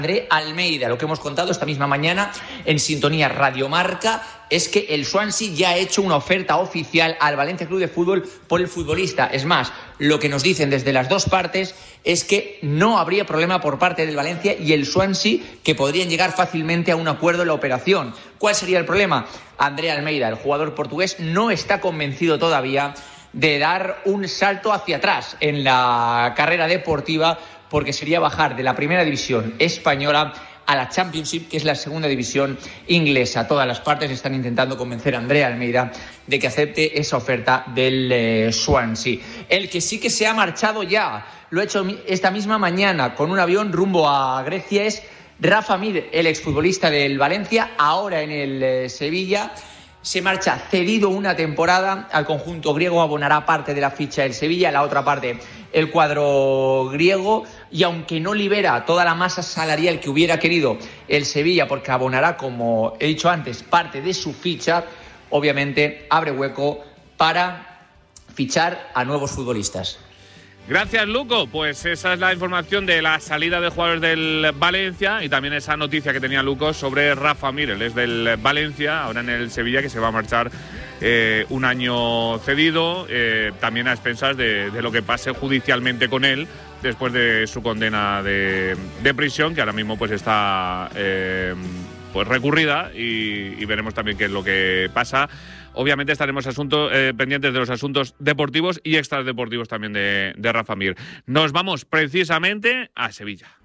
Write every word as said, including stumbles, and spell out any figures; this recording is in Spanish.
André Almeida, lo que hemos contado esta misma mañana en Sintonía Radio Marca es que el Swansea ya ha hecho una oferta oficial al Valencia Club de Fútbol por el futbolista. Es más, lo que nos dicen desde las dos partes es que no habría problema por parte del Valencia y el Swansea, que podrían llegar fácilmente a un acuerdo en la operación. ¿Cuál sería el problema? André Almeida, el jugador portugués, no está convencido todavía de dar un salto hacia atrás en la carrera deportiva, porque sería bajar de la primera división española a la Championship, que es la segunda división inglesa. Todas las partes están intentando convencer a André Almeida de que acepte esa oferta del eh, Swansea. El que sí que se ha marchado ya, lo ha hecho esta misma mañana con un avión rumbo a Grecia, es Rafa Mir, el exfutbolista del Valencia, ahora en el eh, Sevilla. Se marcha cedido una temporada al conjunto griego, abonará parte de la ficha del Sevilla, la otra parte el cuadro griego, y aunque no libera toda la masa salarial que hubiera querido el Sevilla, porque abonará, como he dicho antes, parte de su ficha, obviamente abre hueco para fichar a nuevos futbolistas. Gracias, Luco. Pues esa es la información de la salida de jugadores del Valencia y también esa noticia que tenía Luco sobre Rafa Mir, él es del Valencia, ahora en el Sevilla, que se va a marchar eh, un año cedido, eh, también a expensas de, de lo que pase judicialmente con él después de su condena de, de prisión, que ahora mismo pues está eh, pues recurrida, y, y veremos también qué es lo que pasa. Obviamente estaremos asunto, eh, pendientes de los asuntos deportivos y extradeportivos también de, de Rafa Mir. Nos vamos precisamente a Sevilla.